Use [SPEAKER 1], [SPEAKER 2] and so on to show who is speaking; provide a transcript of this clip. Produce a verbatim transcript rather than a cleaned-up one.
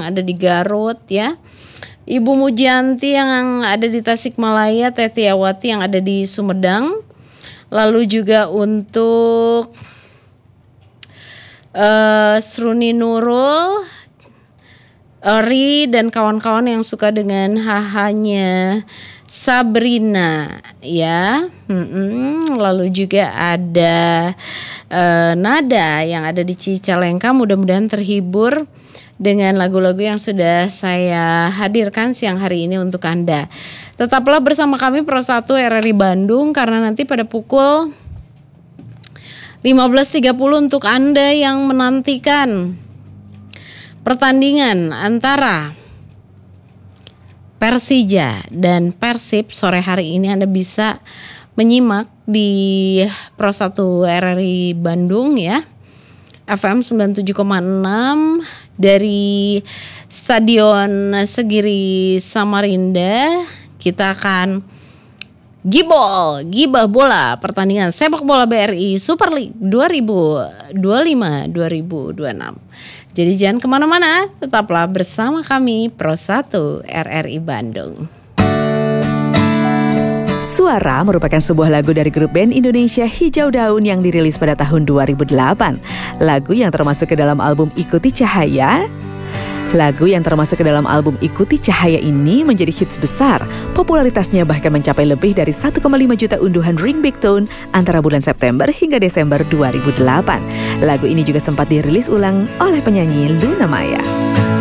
[SPEAKER 1] ada di Garut ya. Ibu Mujianti yang ada di Tasikmalaya, Teh Tiawati yang ada di Sumedang. Lalu juga untuk uh, Sruni Nurul, Eri dan kawan-kawan yang suka dengan hahanya Sabrina ya. Mm-mm. Lalu juga ada uh, Nada yang ada di Cicalengka. Mudah-mudahan terhibur dengan lagu-lagu yang sudah saya hadirkan siang hari ini untuk Anda. Tetaplah bersama kami Pro satu R R I Bandung karena nanti pada pukul lima belas tiga puluh untuk Anda yang menantikan pertandingan antara Persija dan Persib sore hari ini, Anda bisa menyimak di Pro satu R R I Bandung ya. F M sembilan puluh tujuh koma enam dari Stadion Segiri Samarinda. Kita akan gibol, gibah bola pertandingan sepak bola B R I Super League dua ribu dua puluh lima dua ribu dua puluh enam. Jadi jangan kemana-mana, tetaplah bersama kami Pro satu R R I Bandung.
[SPEAKER 2] Suara merupakan sebuah lagu dari grup band Indonesia Hijau Daun yang dirilis pada tahun dua ribu delapan. Lagu yang termasuk ke dalam album Ikuti Cahaya. Lagu yang termasuk ke dalam album Ikuti Cahaya ini menjadi hits besar. Popularitasnya bahkan mencapai lebih dari satu koma lima juta unduhan ringtone antara bulan September hingga Desember dua ribu delapan. Lagu ini juga sempat dirilis ulang oleh penyanyi Luna Maya.